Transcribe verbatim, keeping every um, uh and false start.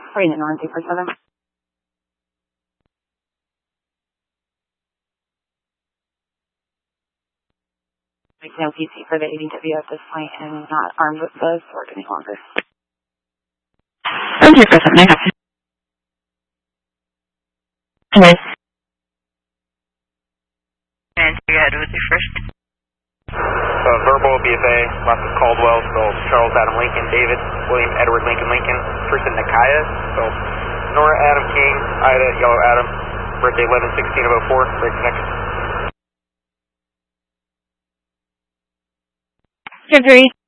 Right in North two four seven. There's no P C for the A D W at this point and not armed with the sword any longer. seven two four seven, I got you. Yes. And go ahead with your first. Uh, verbal, B F A, last is Caldwell, spelled Charles Adam Lincoln, David, William Edward Lincoln Lincoln, person Nakaya, spelled Nora Adam King, Ida, Yellow Adam, birthday eleven sixteen of oh four, break connection. Jim three.